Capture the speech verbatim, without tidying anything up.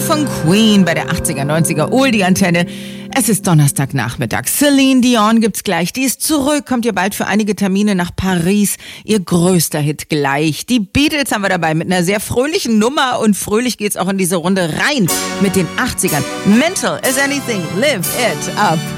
von Queen bei der achtziger, neunziger Oldie-Antenne. Es ist Donnerstagnachmittag. Celine Dion gibt's gleich. Die ist zurück, kommt ihr bald für einige Termine nach Paris. Ihr größter Hit gleich. Die Beatles haben wir dabei mit einer sehr fröhlichen Nummer und fröhlich geht's auch in diese Runde rein mit den achtzigern. Mental as anything, live it up.